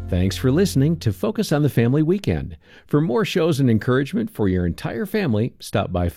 Thanks for listening to Focus on the Family Weekend. For more shows and encouragement for your entire family, stop by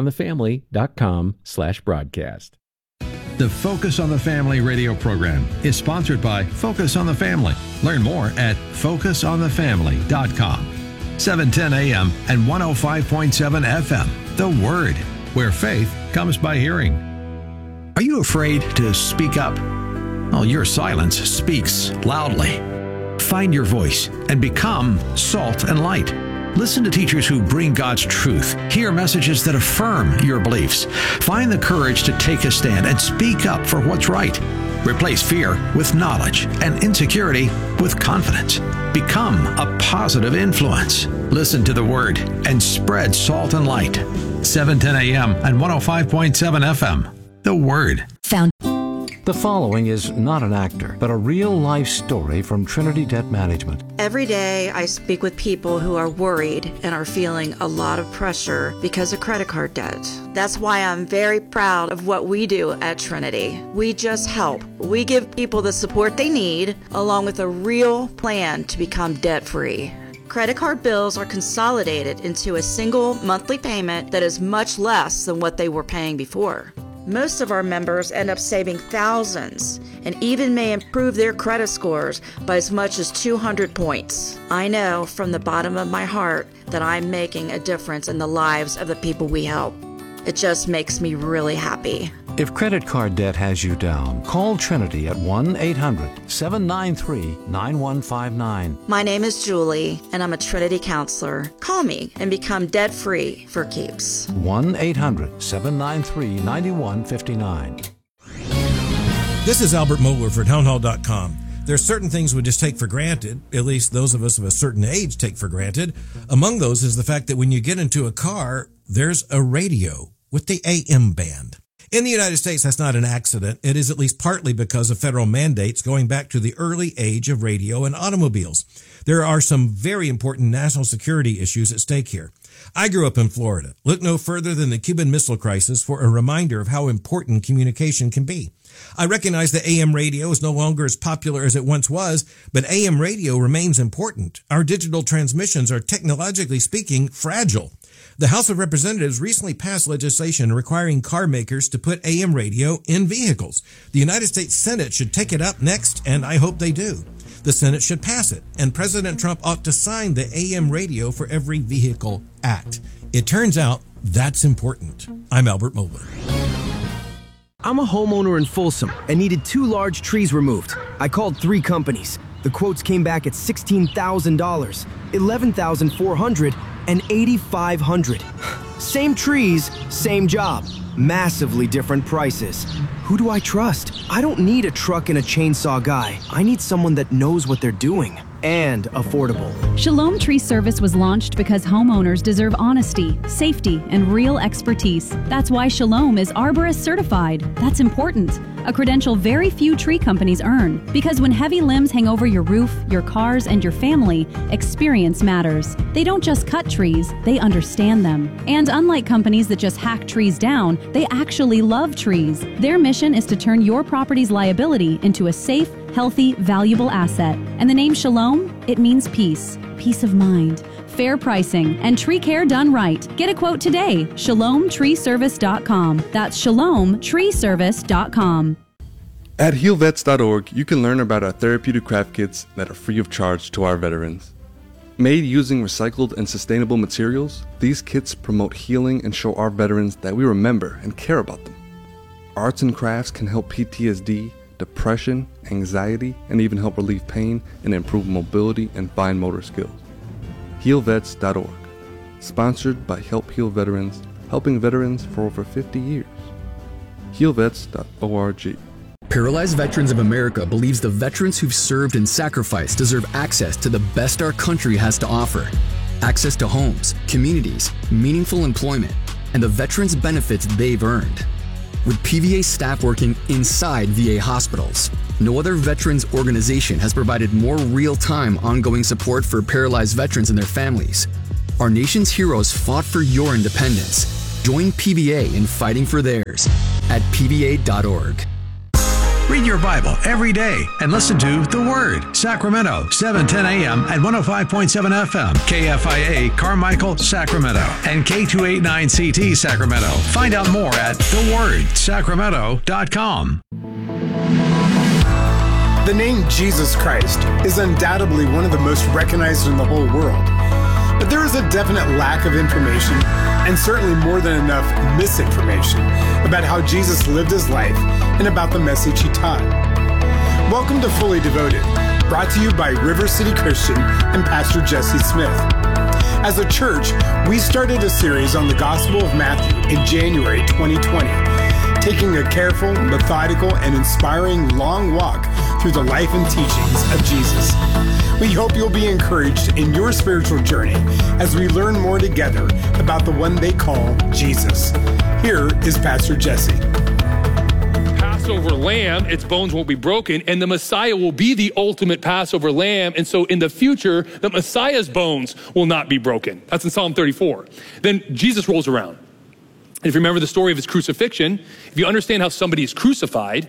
focusonthefamily.com/broadcast. The Focus on the Family radio program is sponsored by Focus on the Family. Learn more at focusonthefamily.com. 710 AM and 105.7 FM. The Word, where faith comes by hearing. Are you afraid to speak up? Well, your silence speaks loudly. Find your voice and become salt and light. Listen to teachers who bring God's truth. Hear messages that affirm your beliefs. Find the courage to take a stand and speak up for what's right. Replace fear with knowledge and insecurity with confidence. Become a positive influence. Listen to the Word and spread salt and light. 710 AM and 105.7 FM. The Word. The following is not an actor, but a real-life story from Trinity Debt Management. Every day I speak with people who are worried and are feeling a lot of pressure because of credit card debt. That's why I'm very proud of what we do at Trinity. We just help. We give people the support they need, along with a real plan to become debt-free. Credit card bills are consolidated into a single monthly payment that is much less than what they were paying before. Most of our members end up saving thousands and even may improve their credit scores by as much as 200 points. I know from the bottom of my heart that I'm making a difference in the lives of the people we help. It just makes me really happy. If credit card debt has you down, call Trinity at 1-800-793-9159. My name is Julie, and I'm a Trinity counselor. Call me and become debt-free for keeps. 1-800-793-9159. This is Albert Mohler for townhall.com. There are certain things we just take for granted, at least those of us of a certain age take for granted. Among those is the fact that when you get into a car, there's a radio with the AM band. In the United States, that's not an accident. It is at least partly because of federal mandates going back to the early age of radio and automobiles. There are some very important national security issues at stake here. I grew up in Florida. Look no further than the Cuban Missile Crisis for a reminder of how important communication can be. I recognize that AM radio is no longer as popular as it once was, but AM radio remains important. Our digital transmissions are, technologically speaking, fragile. The House of Representatives recently passed legislation requiring car makers to put AM radio in vehicles. The United States Senate should take it up next, and I hope they do. The Senate should pass it, and President Trump ought to sign the AM Radio for Every Vehicle Act. It turns out that's important. I'm Albert Mohler. I'm a homeowner in Folsom and needed 2 large trees removed. I called 3 companies. The quotes came back at $16,000, $11,400, and $8,500. Same trees, same job. Massively different prices. Who do I trust? I don't need a truck and a chainsaw guy. I need someone that knows what they're doing and affordable. Shalom Tree Service was launched because homeowners deserve honesty, safety, and real expertise. That's why Shalom is Arborist certified. That's important. A credential very few tree companies earn. Because when heavy limbs hang over your roof, your cars, and your family, experience matters. They don't just cut trees, they understand them. And unlike companies that just hack trees down, they actually love trees. Their mission is to turn your property's liability into a safe, healthy, valuable asset. And the name Shalom, it means peace, peace of mind, fair pricing, and tree care done right. Get a quote today, shalomtreeservice.com. That's shalomtreeservice.com. At healvets.org, you can learn about our therapeutic craft kits that are free of charge to our veterans. Made using recycled and sustainable materials, these kits promote healing and show our veterans that we remember and care about them. Arts and crafts can help PTSD, depression, anxiety, and even help relieve pain and improve mobility and fine motor skills. HealVets.org. Sponsored by Help Heal Veterans, helping veterans for over 50 years. HealVets.org. Paralyzed Veterans of America believes the veterans who've served and sacrificed deserve access to the best our country has to offer. Access to homes, communities, meaningful employment, and the veterans' benefits they've earned. With PVA staff working inside VA hospitals, no other veterans organization has provided more real-time ongoing support for paralyzed veterans and their families. Our nation's heroes fought for your independence. Join PVA in fighting for theirs at PVA.org. Read your Bible every day and listen to The Word, Sacramento, 7:10 a.m. at 105.7 FM, KFIA Carmichael, Sacramento, and K289CT Sacramento. Find out more at thewordsacramento.com. The name Jesus Christ is undoubtedly one of the most recognized in the whole world. But there is a definite lack of information, and certainly more than enough misinformation, about how Jesus lived his life and about the message he taught. Welcome to Fully Devoted, brought to you by River City Christian and Pastor Jesse Smith. As a church, we started a series on the Gospel of Matthew in January 2020, taking a careful, methodical, and inspiring long walk through the life and teachings of Jesus. We hope you'll be encouraged in your spiritual journey as we learn more together about the one they call Jesus. Here is Pastor Jesse. Passover lamb, its bones won't be broken, and the Messiah will be the ultimate Passover lamb. And so in the future, the Messiah's bones will not be broken. That's in Psalm 34. Then Jesus rolls around. And if you remember the story of his crucifixion, if you understand how somebody is crucified,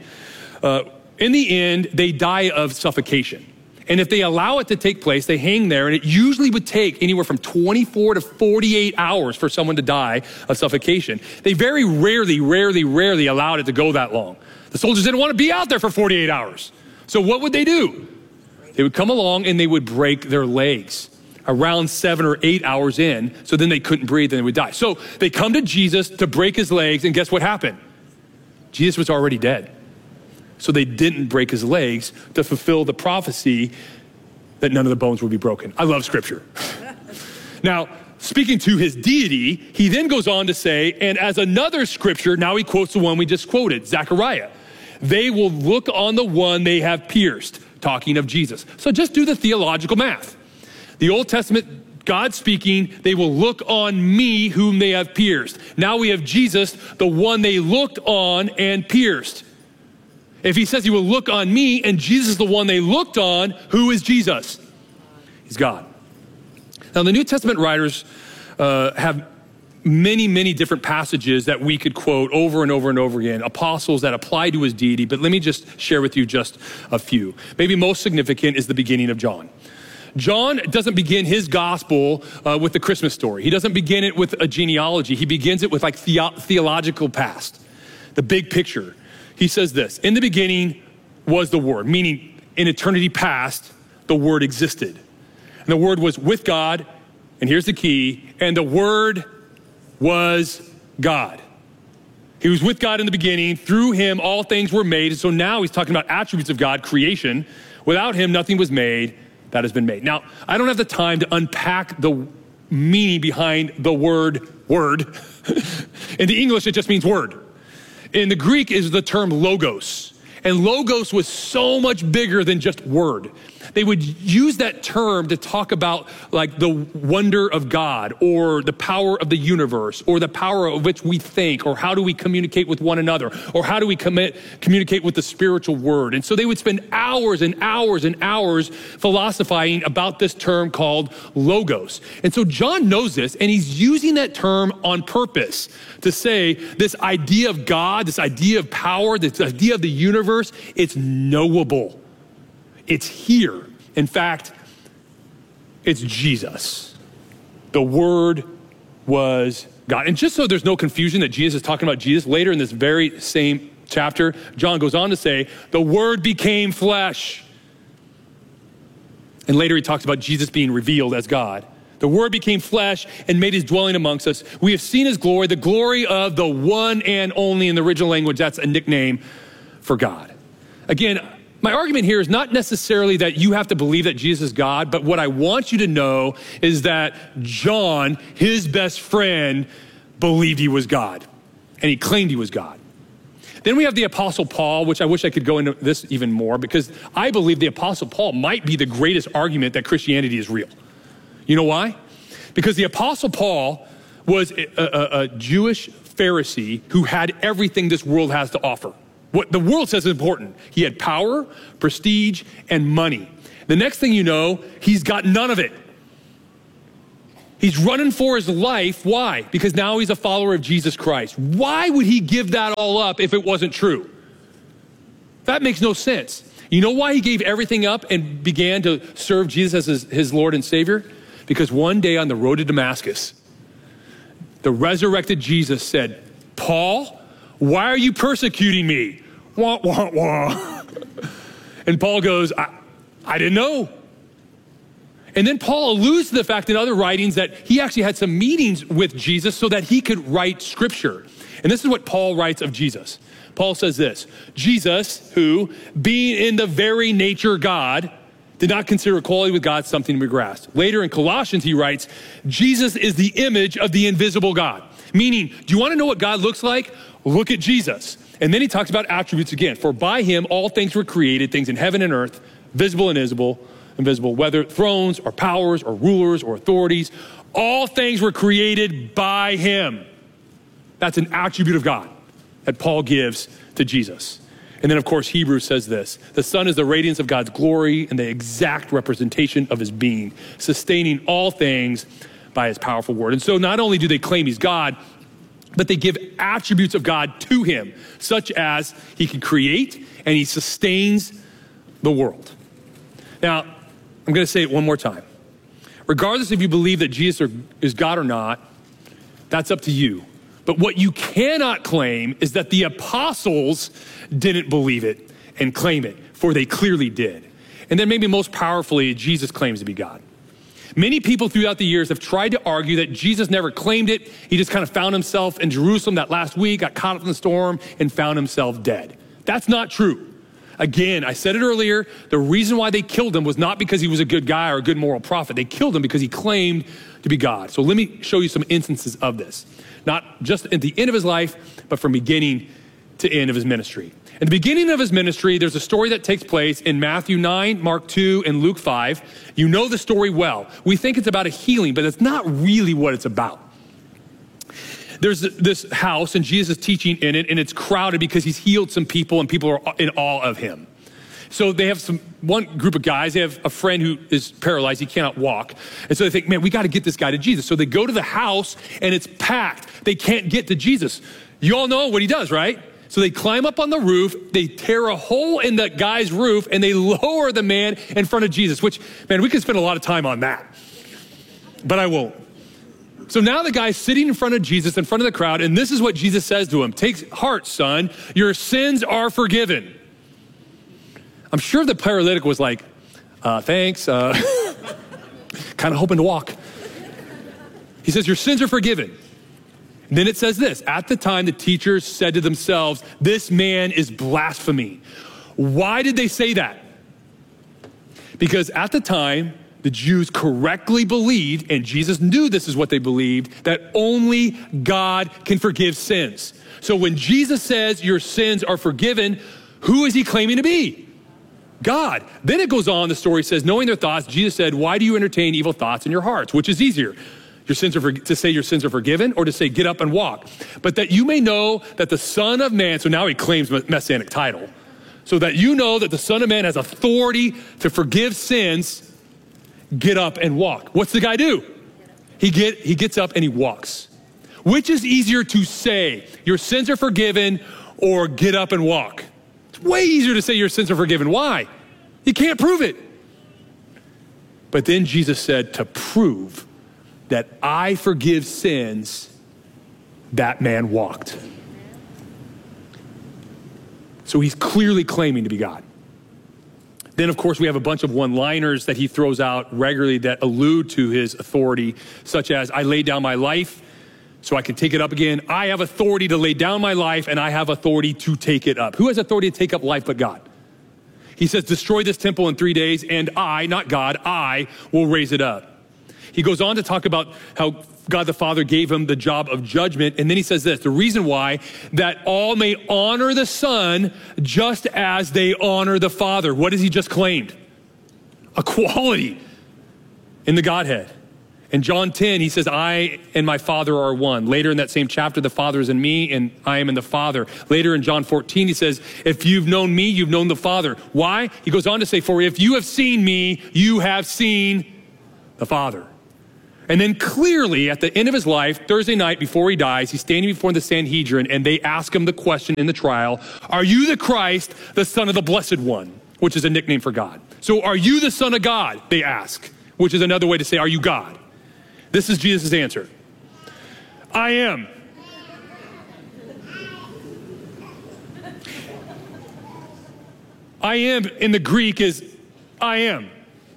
in the end, they die of suffocation. And if they allow it to take place, they hang there, and it usually would take anywhere from 24 to 48 hours for someone to die of suffocation. They very rarely allowed it to go that long. The soldiers didn't want to be out there for 48 hours. So what would they do? They would come along and they would break their legs around 7 or 8 hours in, so then they couldn't breathe and they would die. So they come to Jesus to break his legs, and guess what happened? Jesus was already dead. So they didn't break his legs to fulfill the prophecy that none of the bones would be broken. I love scripture. Now, speaking to his deity, he then goes on to say, and as another scripture, now he quotes the one we just quoted, Zechariah. They will look on the one they have pierced, talking of Jesus. So just do the theological math. The Old Testament, God speaking, they will look on me whom they have pierced. Now we have Jesus, the one they looked on and pierced. If he says he will look on me and Jesus is the one they looked on, who is Jesus? He's God. Now the New Testament writers have many different passages that we could quote over and over and over again, apostles that apply to his deity, but let me just share with you just a few. Maybe most significant is the beginning of John. John doesn't begin his gospel with the Christmas story. He doesn't begin it with a genealogy. He begins it with like theological past, the big picture. He says this, in the beginning was the Word, meaning in eternity past, the Word existed. And the Word was with God, and here's the key, and the Word was God. He was with God in the beginning. Through him, all things were made. And so now he's talking about attributes of God, creation. Without him, nothing was made that has been made. Now, I don't have the time to unpack the meaning behind the word. In the English, it just means word. In the Greek is the term logos. And logos was so much bigger than just word. They would use that term to talk about like the wonder of God or the power of the universe or the power of which we think or how do we communicate with one another or how do we communicate with the spiritual word. And so they would spend hours and hours and hours philosophizing about this term called logos. And so John knows this and he's using that term on purpose to say this idea of God, this idea of power, this idea of the universe, it's knowable. It's here. In fact, it's Jesus. The Word was God. And just so there's no confusion that Jesus is talking about Jesus, later in this very same chapter, John goes on to say, the Word became flesh. And later he talks about Jesus being revealed as God. The Word became flesh and made his dwelling amongst us. We have seen his glory, the glory of the one and only, in the original language, that's a nickname for God. Again, my argument here is not necessarily that you have to believe that Jesus is God, but what I want you to know is that John, his best friend, believed he was God, and he claimed he was God. Then we have the Apostle Paul, which I wish I could go into this even more, because I believe the Apostle Paul might be the greatest argument that Christianity is real. You know why? Because the Apostle Paul was a Jewish Pharisee who had everything this world has to offer. What the world says is important. He had power, prestige, and money. The next thing you know, he's got none of it. He's running for his life. Why? Because now he's a follower of Jesus Christ. Why would he give that all up if it wasn't true? That makes no sense. You know why he gave everything up and began to serve Jesus as his Lord and Savior? Because one day on the road to Damascus, the resurrected Jesus said, Paul, why are you persecuting me? Wah, wah, wah. And Paul goes, I didn't know. And then Paul alludes to the fact in other writings that he actually had some meetings with Jesus so that he could write scripture. And this is what Paul writes of Jesus. Paul says this, Jesus, who, being in the very nature God, did not consider equality with God something to be grasped. Later in Colossians, he writes, Jesus is the image of the invisible God. Meaning, do you want to know what God looks like? Look at Jesus. And then he talks about attributes again. For by him, all things were created, things in heaven and earth, visible and invisible, whether thrones or powers or rulers or authorities, all things were created by him. That's an attribute of God that Paul gives to Jesus. And then, of course, Hebrews says this, the Son is the radiance of God's glory and the exact representation of his being, sustaining all things by his powerful word. And so not only do they claim he's God, but they give attributes of God to him, such as he can create and he sustains the world. Now, I'm going to say it one more time. Regardless if you believe that Jesus is God or not, that's up to you. But what you cannot claim is that the apostles didn't believe it and claim it, for they clearly did. And then maybe most powerfully, Jesus claims to be God. Many people throughout the years have tried to argue that Jesus never claimed it. He just kind of found himself in Jerusalem that last week, got caught up in the storm, and found himself dead. That's not true. Again, I said it earlier, the reason why they killed him was not because he was a good guy or a good moral prophet. They killed him because he claimed to be God. So let me show you some instances of this. Not just at the end of his life, but from beginning to end of his ministry. At the beginning of his ministry, there's a story that takes place in Matthew 9, Mark 2, and Luke 5. You know the story well. We think it's about a healing, but that's not really what it's about. There's this house, and Jesus is teaching in it, and it's crowded because he's healed some people, and people are in awe of him. So they have one group of guys, they have a friend who is paralyzed, he cannot walk. And so they think, man, we got to get this guy to Jesus. So they go to the house, and it's packed. They can't get to Jesus. You all know what he does, right? So they climb up on the roof, they tear a hole in the guy's roof, and they lower the man in front of Jesus, which, man, we could spend a lot of time on that. But I won't. So now the guy's sitting in front of Jesus, in front of the crowd, and this is what Jesus says to him. Take heart, son, your sins are forgiven. I'm sure the paralytic was like, thanks, kind of hoping to walk. He says, your sins are forgiven. And then it says this, at the time the teachers said to themselves, this man is blasphemy. Why did they say that? Because at the time, the Jews correctly believed, and Jesus knew this is what they believed, that only God can forgive sins. So when Jesus says your sins are forgiven, who is he claiming to be? God. Then it goes on, the story says, knowing their thoughts, Jesus said, why do you entertain evil thoughts in your hearts? Which is easier, to say your sins are forgiven, or to say get up and walk? But that you may know that the Son of Man, so now he claims messianic title, so that you know that the Son of Man has authority to forgive sins, get up and walk. What's the guy do? He gets up and he walks. Which is easier to say, your sins are forgiven, or get up and walk? It's way easier to say your sins are forgiven. Why? You can't prove it. But then Jesus said, to prove that I forgive sins, that man walked. So he's clearly claiming to be God. Then, of course, we have a bunch of one-liners that he throws out regularly that allude to his authority, such as, I lay down my life so I can take it up again. I have authority to lay down my life, and I have authority to take it up. Who has authority to take up life but God? He says, destroy this temple in 3 days, and I, not God, I will raise it up. He goes on to talk about how God the Father gave him the job of judgment. And then he says this, the reason why, that all may honor the Son just as they honor the Father. What has he just claimed? Equality in the Godhead. In John 10, he says, I and my Father are one. Later in that same chapter, the Father is in me and I am in the Father. Later in John 14, he says, if you've known me, you've known the Father. Why? He goes on to say, for if you have seen me, you have seen the Father. And then clearly at the end of his life, Thursday night before he dies, he's standing before the Sanhedrin and they ask him the question in the trial, are you the Christ, the Son of the Blessed One? Which is a nickname for God. So are you the Son of God? They ask, which is another way to say, are you God? This is Jesus' answer. I am. I am in the Greek is I am.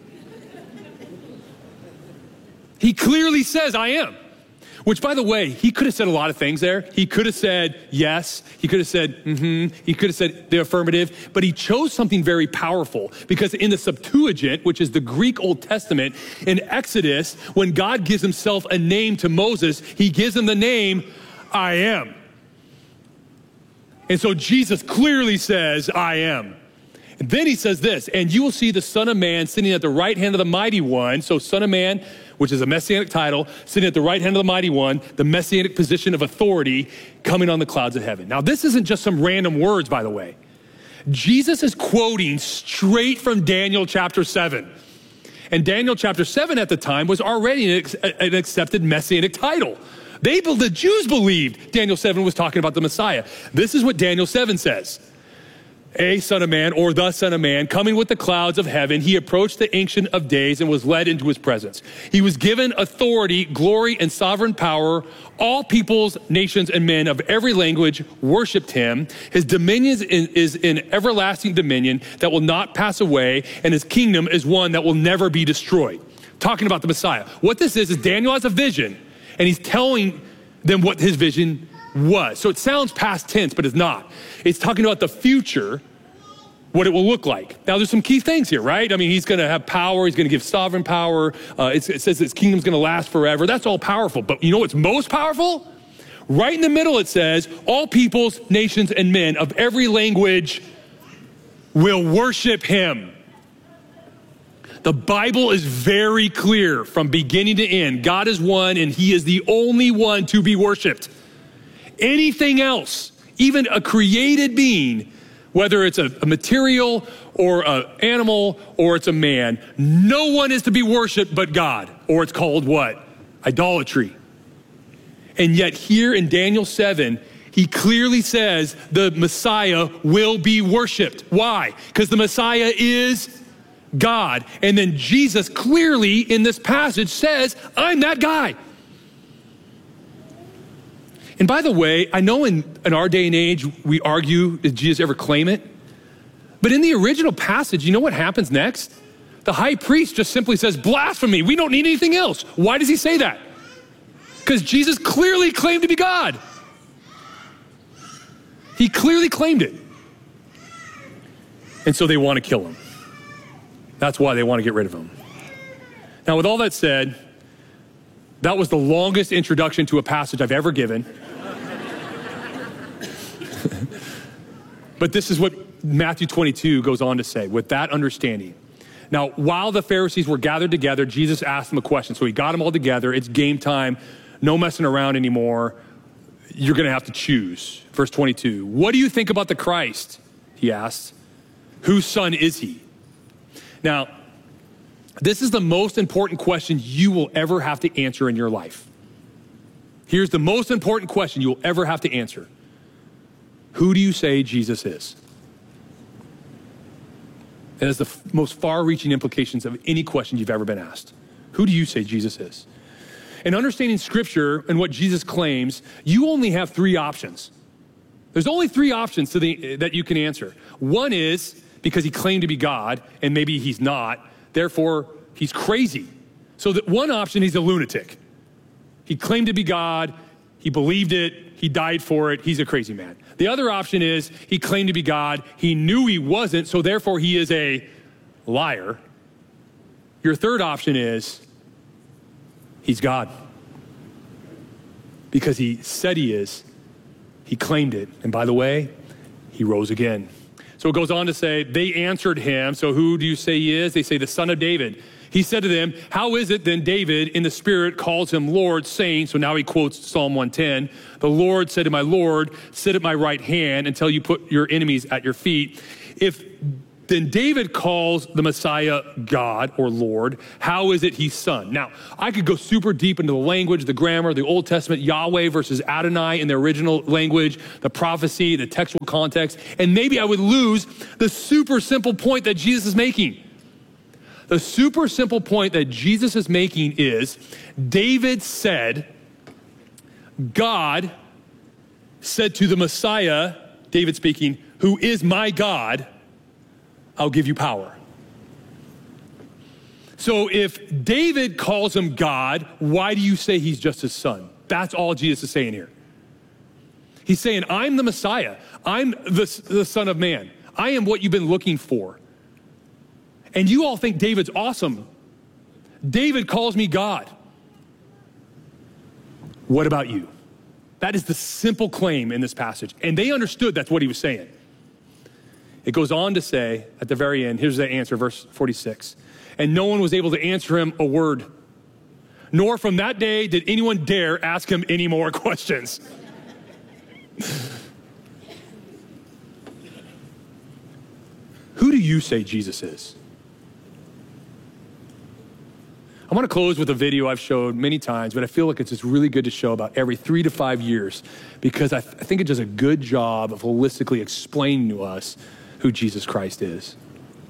He clearly says, I am. Which, by the way, he could have said a lot of things there. He could have said yes. He could have said He could have said the affirmative. But he chose something very powerful. Because in the Septuagint, which is the Greek Old Testament, in Exodus, when God gives himself a name to Moses, he gives him the name, I am. And so Jesus clearly says, I am. And then he says this, and you will see the Son of Man sitting at the right hand of the Mighty One. So Son of Man, which is a messianic title, sitting at the right hand of the Mighty One, the messianic position of authority coming on the clouds of heaven. Now, this isn't just some random words, by the way. Jesus is quoting straight from Daniel chapter 7. And Daniel chapter 7 at the time was already an accepted messianic title. The Jews believed Daniel 7 was talking about the Messiah. This is what Daniel 7 says. A Son of Man, or the Son of Man, coming with the clouds of heaven, he approached the Ancient of Days and was led into his presence. He was given authority, glory, and sovereign power. All peoples, nations, and men of every language worshiped him. His dominion is an everlasting dominion that will not pass away, and his kingdom is one that will never be destroyed. Talking about the Messiah. What this is Daniel has a vision, and he's telling them what his vision was. So it sounds past tense, but it's not. It's talking about the future, what it will look like. Now, there's some key things here, right? I mean, he's going to have power. He's going to give sovereign power. It says his kingdom's going to last forever. That's all powerful. But you know what's most powerful? Right in the middle, it says, all peoples, nations, and men of every language will worship him. The Bible is very clear from beginning to end. God is one, and he is the only one to be worshiped. Anything else, even a created being, whether it's a material or an animal or it's a man, no one is to be worshiped but God, or it's called what? Idolatry. And yet here in Daniel 7, he clearly says the Messiah will be worshiped. Why? Because the Messiah is God. And then Jesus clearly in this passage says, I'm that guy. And by the way, I know in our day and age, we argue, did Jesus ever claim it? But in the original passage, you know what happens next? The high priest just simply says, blasphemy, we don't need anything else. Why does he say that? Because Jesus clearly claimed to be God. He clearly claimed it. And so they want to kill him. That's why they want to get rid of him. Now, with all that said, that was the longest introduction to a passage I've ever given. But this is what Matthew 22 goes on to say, with that understanding. Now, while the Pharisees were gathered together, Jesus asked them a question. So he got them all together. It's game time. No messing around anymore. You're going to have to choose. Verse 22. What do you think about the Christ? He asked. Whose son is he? Now, this is the most important question you will ever have to answer in your life. Here's the most important question you will ever have to answer. Who do you say Jesus is? It has the most far-reaching implications of any question you've ever been asked. Who do you say Jesus is? In understanding Scripture and what Jesus claims, you only have three options. There's only three options that you can answer. One is because he claimed to be God, and maybe he's not. Therefore, he's crazy. So that one option, he's a lunatic. He claimed to be God. He believed it. He died for it. He's a crazy man. The other option is he claimed to be God. He knew he wasn't, so therefore he is a liar. Your third option is he's God. Because he said he is. He claimed it. And by the way, he rose again. So it goes on to say, they answered him. So who do you say he is? They say the son of David. He said to them, how is it then David in the spirit calls him Lord, saying, so now he quotes Psalm 110, the Lord said to my Lord, sit at my right hand until you put your enemies at your feet. If then David calls the Messiah God or Lord. How is it he's son? Now, I could go super deep into the language, the grammar, the Old Testament, Yahweh versus Adonai in the original language, the prophecy, the textual context, and maybe I would lose the super simple point that Jesus is making. The super simple point that Jesus is making is, David said, God said to the Messiah, David speaking, who is my God, I'll give you power. So if David calls him God, why do you say he's just his son? That's all Jesus is saying here. He's saying, I'm the Messiah. I'm the Son of Man. I am what you've been looking for. And you all think David's awesome. David calls me God. What about you? That is the simple claim in this passage. And they understood that's what he was saying. It goes on to say at the very end, here's the answer, verse 46. And no one was able to answer him a word, nor from that day did anyone dare ask him any more questions. Who do you say Jesus is? I want to close with a video I've showed many times, but I feel like it's just really good to show about every 3 to 5 years because I think it does a good job of holistically explaining to us who Jesus Christ is.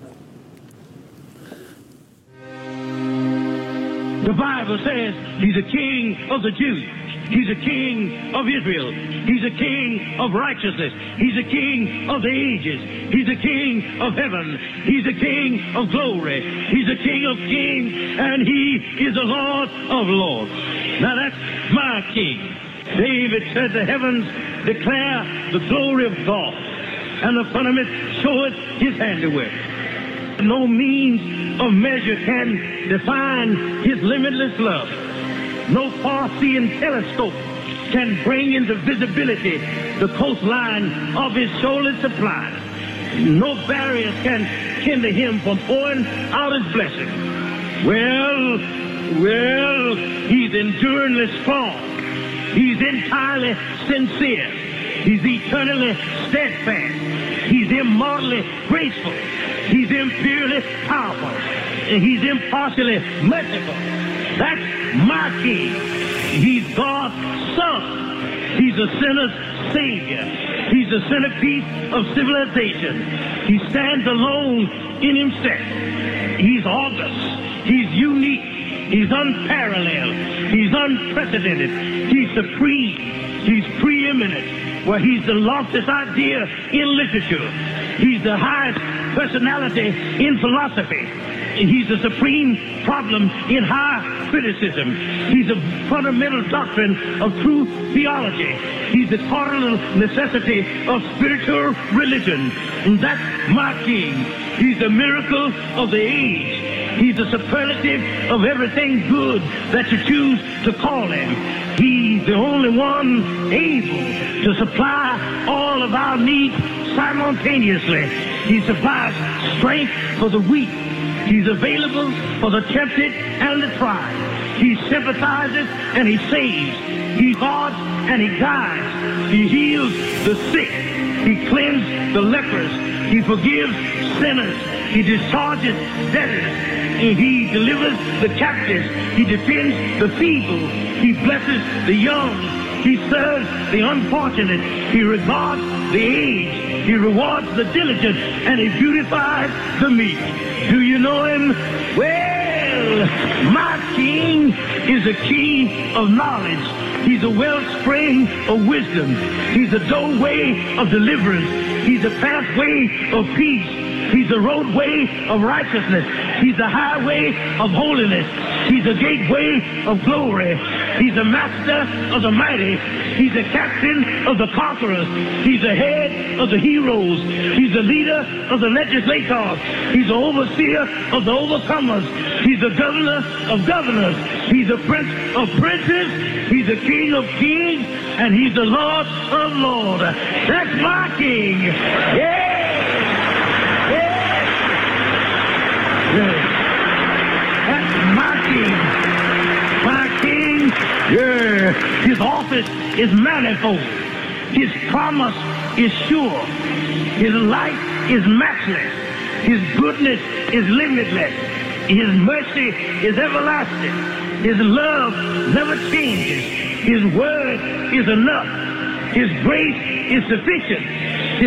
The Bible says he's a king of the Jews. He's a king of Israel. He's a king of righteousness. He's a king of the ages. He's a king of heaven. He's a king of glory. He's a king of kings, and he is the Lord of lords. Now that's my king. David said the heavens declare the glory of God, and the firmament showeth his handiwork. No means of measure can define his limitless love. No far-seeing telescope can bring into visibility the coastline of his shoulder supply. No barriers can hinder him from pouring out his blessing. Well, he's enduringly strong. He's entirely sincere. He's eternally steadfast. He's immortally graceful. He's imperially powerful. And he's impartially merciful. That's my king. He's God's son. He's a sinner's savior. He's the centerpiece of civilization. He stands alone in himself. He's august. He's unique. He's unparalleled. He's unprecedented. He's supreme. He's preeminent. Well, he's the loftiest idea in literature. He's the highest personality in philosophy. He's the supreme problem in high criticism. He's a fundamental doctrine of true theology. He's the cardinal necessity of spiritual religion. And that's my king. He's the miracle of the age. He's the superlative of everything good that you choose to call him. He's the only one able to supply all of our needs simultaneously. He supplies strength for the weak. He's available for the tempted and the tried. He sympathizes and he saves. He guards and he guides. He heals the sick. He cleanses the lepers. He forgives sinners. He discharges debtors. And he delivers the captives. He defends the feeble. He blesses the young. He serves the unfortunate. He regards the aged. He rewards the diligent. And he beautifies the meek. Do you know him? Well, my king is a key of knowledge. He's a wellspring of wisdom. He's a doorway of deliverance. He's a pathway of peace. He's a roadway of righteousness. He's a highway of holiness. He's a gateway of glory. He's a master of the mighty. He's a captain of the conquerors. He's the head of the heroes. He's the leader of the legislators. He's the overseer of the overcomers. He's the governor of governors. He's the prince of princes. He's the king of kings. And he's the Lord of lords. That's my king. Yeah! That's my king. My king, yeah. His office is manifold. His promise is sure. His light is matchless. His goodness is limitless. His mercy is everlasting. His love never changes. His word is enough. His grace is sufficient.